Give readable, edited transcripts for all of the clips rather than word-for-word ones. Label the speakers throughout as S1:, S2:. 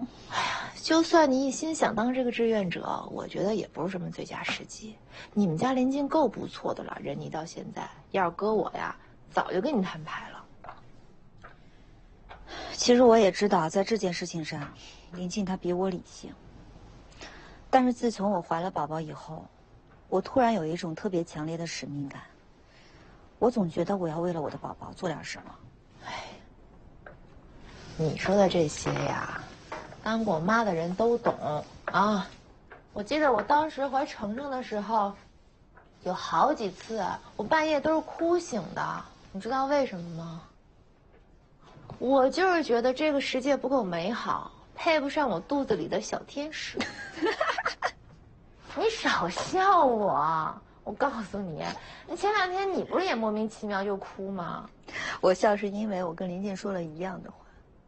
S1: 就算你一心想当这个志愿者，我觉得也不是什么最佳时机。你们家临近够不错的了，人妮到现在，要是搁我呀，早就跟你摊牌了。
S2: 其实我也知道，在这件事情上，林静她比我理性。但是自从我怀了宝宝以后，我突然有一种特别强烈的使命感。我总觉得我要为了我的宝宝做点什么。
S1: 你说的这些呀，当过妈的人都懂啊。我记得我当时怀程程的时候，有好几次我半夜都是哭醒的，你知道为什么吗？我就是觉得这个世界不够美好，配不上我肚子里的小天使。你少笑我！我告诉你，前2天你不是也莫名其妙就哭吗？
S2: 我笑是因为我跟林静说了一样的话。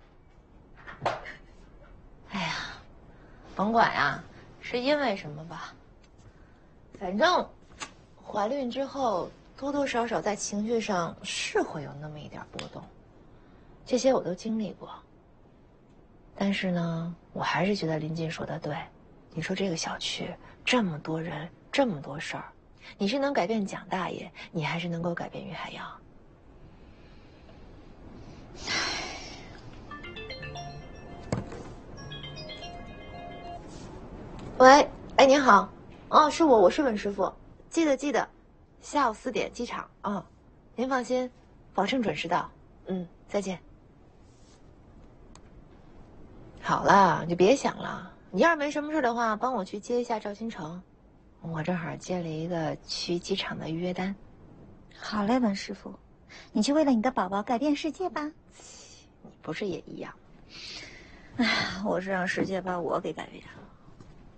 S1: 哎呀，甭管呀，是因为什么吧。反正怀孕之后，多多少少在情绪上是会有那么一点波动，这些我都经历过。但是呢，我还是觉得林静说的对。你说这个小区这么多人，这么多事儿，你是能改变蒋大爷，你还是能够改变于海洋。喂，哎，您好，哦，是我是文师傅，记得，下午4点机场啊，哦，您放心，保证准时到。再见。好了，你就别想了。你要是没什么事的话，帮我去接一下赵新成，我正好接了一个去机场的预约单。
S2: 好嘞，文师傅，你去为了你的宝宝改变世界吧。
S1: 你不是也一样？
S2: 哎，我是让世界把我给改变了。